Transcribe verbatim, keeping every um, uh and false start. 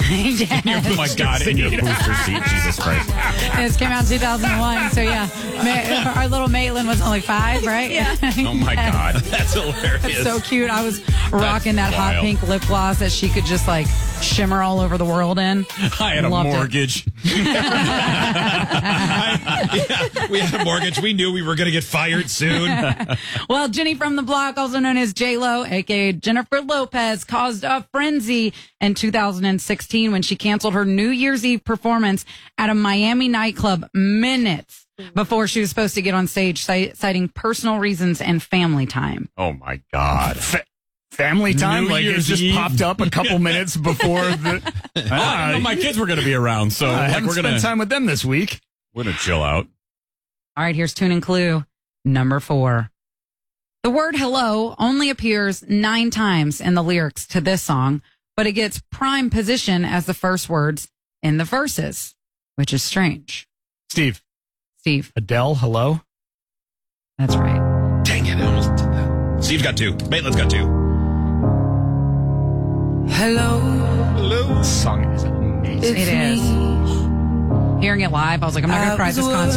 Yes. Oh my God, in your booster seat, Jesus Christ. This came out in two thousand one, so yeah. Ma- our little Maitland was only five, right? Yeah. Oh my Yes. God, that's hilarious. So cute. I was rocking that hot wild. pink lip gloss that she could just like shimmer all over the world in. I had a Loved it. mortgage. I, yeah, we had a mortgage. We knew we were going to get fired soon. Well, Jenny from the Block, also known as J-Lo, aka Jennifer Lopez, caused a frenzy in two thousand sixteen when she canceled her New Year's Eve performance at a Miami nightclub minutes before she was supposed to get on stage, citing personal reasons and family time. Oh my God. Fa- family time? New like it Year's just Eve? popped up a couple minutes before the. Oh, I didn't know my kids were going to be around, so I like, haven't we're spent gonna time with them this week. we're gonna chill out. All right, here's tune and clue number four. The word hello only appears nine times in the lyrics to this song, but it gets prime position as the first words in the verses, which is strange. Steve, Steve, Adele, hello. that's right. Dang it, I almost did that. Steve got two. Maitland's got two. Hello. Hello. This song is amazing. It is. Hearing it live, I was like, I'm not going to cry at this concert.